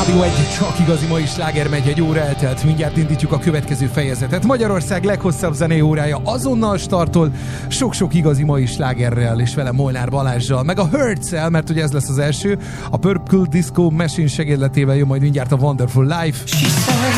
Rádió egy csak igazi mai sláger megy, egy óra eltelt, mindjárt indítjuk a következő fejezetet. Magyarország leghosszabb zenei órája azonnal startol, sok-sok igazi mai slágerrel, és vele Molnár Balázssal, meg a Hertz-el, mert ugye ez lesz az első, a Purple Disco Machine segédletével jön majd mindjárt a Wonderful Life.